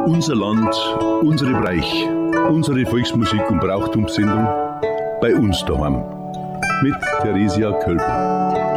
Unser Land, unsere Bräuch, unsere Volksmusik und Brauchtumssendung bei uns daheim mit Theresia Kölber.